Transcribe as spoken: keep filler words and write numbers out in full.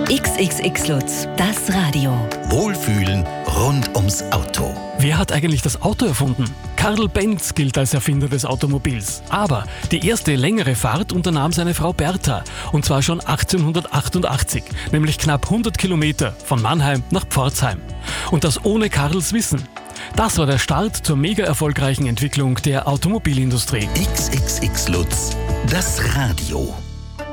X X X Lutz, das Radio. Wohlfühlen rund ums Auto. Wer hat eigentlich das Auto erfunden? Karl Benz gilt als Erfinder des Automobils. Aber die erste längere Fahrt unternahm seine Frau Bertha. Und zwar schon achtzehnhundertachtundachtzig, nämlich knapp hundert Kilometer von Mannheim nach Pforzheim. Und das ohne Karls Wissen. Das war der Start zur mega erfolgreichen Entwicklung der Automobilindustrie. X X X Lutz, das Radio.